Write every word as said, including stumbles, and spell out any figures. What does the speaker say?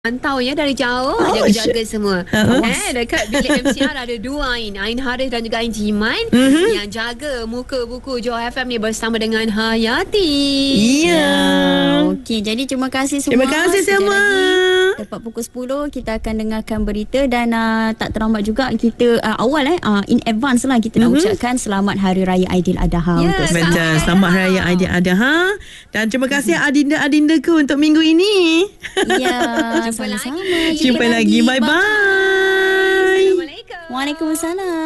Pantau ya dari jauh, Oh, jaga-jaga sh- semua. Uh-huh. Eh, dekat bilik M C R ada dua Ain, Ain Haris dan juga Ain Jiman Mhm. yang jaga muka buku Joy F M ni bersama dengan Hayati. Iya. Okey, jadi terima kasih semua. Terima kasih Sekejap semua. lagi, tepat pukul sepuluh kita akan dengarkan berita dan uh, tak terlambat juga kita uh, awal eh uh, in advance lah kita nak Mhm. ucapkan selamat Hari Raya Aidiladha Ya, untuk semua. Betul. Selamat Hari Raya Aidiladha. Dan terima kasih adinda-adindaku untuk minggu ini. Ya, Jumpa sama-sama. lagi. Jumpa lagi. Bye-bye. Assalamualaikum. Waalaikumsalam.